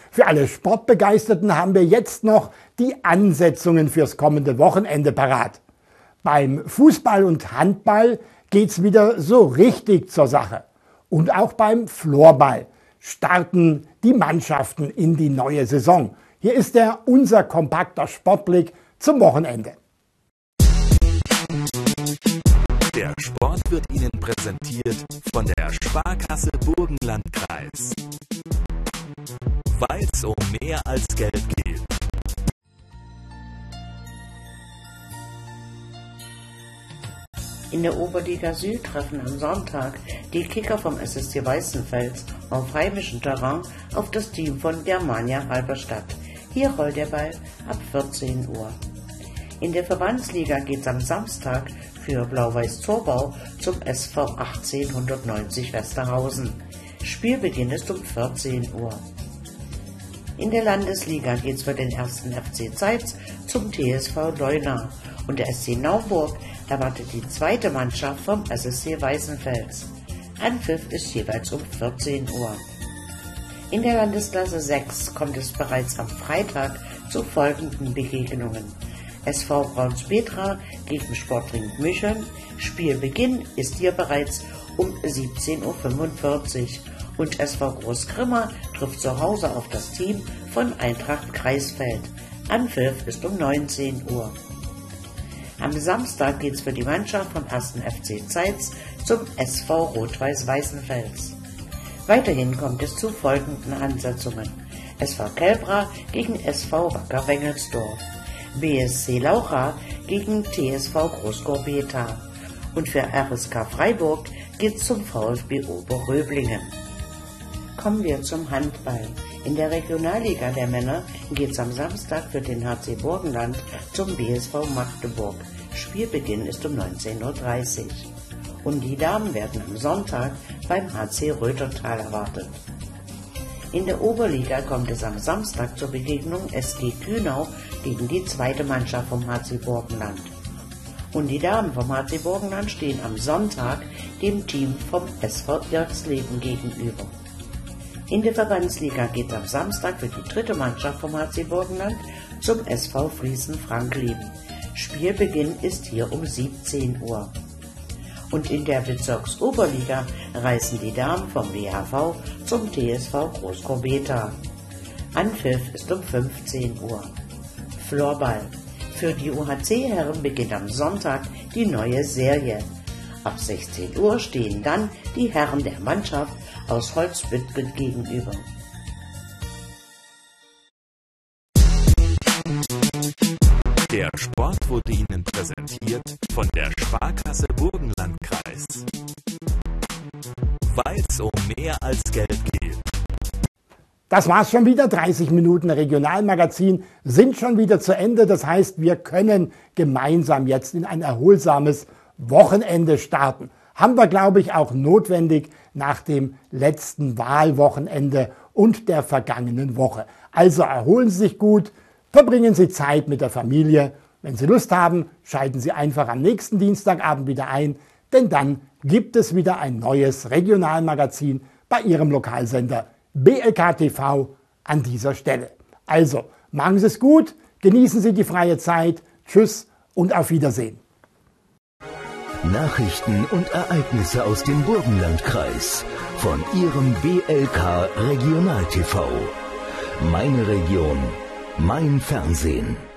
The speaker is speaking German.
Für alle Sportbegeisterten haben wir jetzt noch die Ansetzungen fürs kommende Wochenende parat. Beim Fußball und Handball geht's wieder so richtig zur Sache. Und auch beim Floorball starten die Mannschaften in die neue Saison. Hier ist unser kompakter Sportblick zum Wochenende. Der Sport wird Ihnen präsentiert von der Sparkasse Burgenlandkreis. Weil es um mehr als Geld geht. In der Oberliga Süd treffen am Sonntag die Kicker vom SSC Weißenfels auf heimischem Terrain auf das Team von Germania Halberstadt. Hier rollt der Ball ab 14 Uhr. In der Verbandsliga geht es am Samstag für Blau-Weiß Zorbau zum SV 1890 Westerhausen. Spielbeginn ist um 14 Uhr. In der Landesliga geht es für den 1. FC Zeitz zum TSV Leuna und der SC Naumburg erwartet die zweite Mannschaft vom SSC Weißenfels. Anpfiff ist jeweils um 14 Uhr. In der Landesklasse 6 kommt es bereits am Freitag zu folgenden Begegnungen. SV Braunspetra gegen Sportring Micheln. Spielbeginn ist hier bereits um 17:45 Uhr und SV Großgrimma trifft zu Hause auf das Team von Eintracht Kreisfeld. Anpfiff ist um 19 Uhr. Am Samstag geht es für die Mannschaft vom 1. FC Zeitz zum SV Rot-Weiß Weißenfels. Weiterhin kommt es zu folgenden Ansetzungen. SV Kelbra gegen SV Wacker Wengelsdorf. BSC Laucha gegen TSV Großgorbeta. Und für RSK Freiburg geht es zum VfB Oberröblingen. Kommen wir zum Handball. In der Regionalliga der Männer geht es am Samstag für den HC Burgenland zum BSV Magdeburg. Spielbeginn ist um 19:30 Uhr. Und die Damen werden am Sonntag beim HC Röthertal erwartet. In der Oberliga kommt es am Samstag zur Begegnung SG Kühnau gegen die zweite Mannschaft vom HC Burgenland. Und die Damen vom HC Burgenland stehen am Sonntag dem Team vom SV Irxleben gegenüber. In der Verbandsliga geht am Samstag für die dritte Mannschaft vom HC Burgenland zum SV Friesen-Franklin. Spielbeginn ist hier um 17 Uhr. Und in der Bezirksoberliga reisen die Damen vom WHV zum TSV Großgorbeta. Anpfiff ist um 15 Uhr. Floorball. Für die UHC-Herren beginnt am Sonntag die neue Serie. Ab 16 Uhr stehen dann die Herren der Mannschaft aus Holzbüttgen gegenüber. Der Sport wurde Ihnen präsentiert von der Sparkasse Burgenlandkreis. Weil es um mehr als Geld geht. Das war's schon wieder. 30 Minuten Regionalmagazin sind schon wieder zu Ende. Das heißt, wir können gemeinsam jetzt in ein erholsames Wochenende starten. Haben wir, glaube ich, auch notwendig nach dem letzten Wahlwochenende und der vergangenen Woche. Also erholen Sie sich gut, verbringen Sie Zeit mit der Familie. Wenn Sie Lust haben, schalten Sie einfach am nächsten Dienstagabend wieder ein, denn dann gibt es wieder ein neues Regionalmagazin bei Ihrem Lokalsender BLK TV an dieser Stelle. Also, machen Sie es gut, genießen Sie die freie Zeit, tschüss und auf Wiedersehen. Nachrichten und Ereignisse aus dem Burgenlandkreis von Ihrem BLK Regional TV. Meine Region, mein Fernsehen.